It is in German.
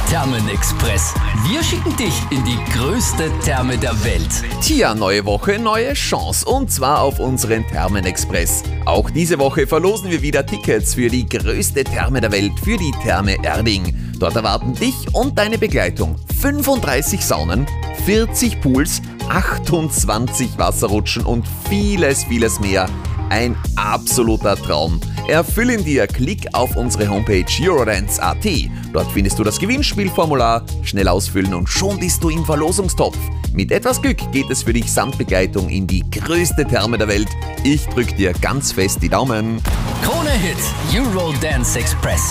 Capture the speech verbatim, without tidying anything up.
Thermenexpress. Wir schicken dich in die größte Therme der Welt. Tja, neue Woche, neue Chance. Und zwar auf unseren Thermenexpress. Auch diese Woche verlosen wir wieder Tickets für die größte Therme der Welt, für die Therme Erding. Dort erwarten dich und deine Begleitung fünfunddreißig Saunen, vierzig Pools, achtundzwanzig Wasserrutschen und vieles, vieles mehr. Ein absoluter Traum. Erfüll ihn dir, klick auf unsere Homepage eurodance punkt at. Dort findest du das Gewinnspielformular, schnell ausfüllen und schon bist du im Verlosungstopf. Mit etwas Glück geht es für dich samt Begleitung in die größte Therme der Welt. Ich drück dir ganz fest die Daumen. Krone Hit, Eurodance Express.